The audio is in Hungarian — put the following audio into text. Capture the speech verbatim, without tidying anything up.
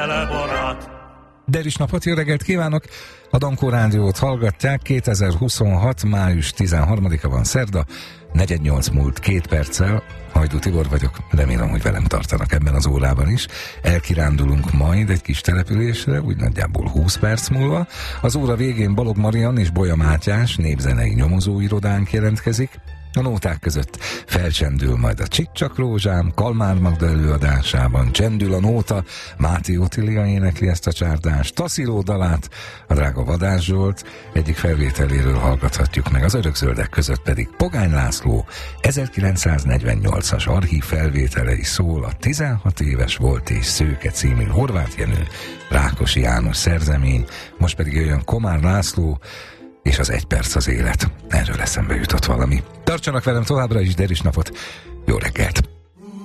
Deris napot, jó reggelt kívánok! A Dankó Rádiót hallgatják, kétezer-huszonhat. május tizenharmadika van, szerda, negyvennyolc múlt két perccel. Hajdú Tibor vagyok, remélem, hogy velem tartanak ebben az órában is. Elkirándulunk majd egy kis településre, úgy nagyjából húsz perc múlva. Az óra végén Balog Marian és Bolya Mátyás népzenei nyomozóirodánk jelentkezik. A nóták között felcsendül majd a Csiccsak rózsám, Kalmár Magda előadásában csendül a nóta, Máté Otília énekli ezt a csárdást, Tasziló dalát, a drága Vadász Zsolt egyik felvételéről hallgathatjuk meg, az Örökzöldek között pedig Pogány László ezerkilencszáznegyvennyolcas archív felvétele is szól a tizenhat éves volt és szőke című Horváth Jenő, Rákosi János szerzemény, most pedig jöjjön Komár László, és az Egy perc az élet. Erről eszembe jutott valami. Tartsanak velem továbbra is, Deris napot, jó reggelt!